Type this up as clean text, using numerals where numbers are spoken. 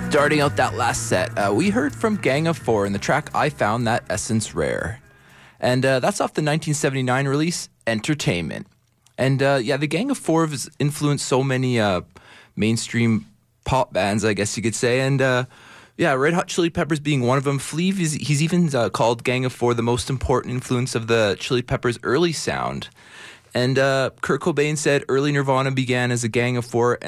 Starting out that last set, we heard from Gang of Four in the track I Found That Essence Rare. And that's off the 1979 release, Entertainment. And the Gang of Four has influenced so many mainstream pop bands, I guess you could say. And Red Hot Chili Peppers being one of them. Fleave, he's even called Gang of Four the most important influence of the Chili Peppers' early sound. And Kurt Cobain said early Nirvana began as a Gang of Four,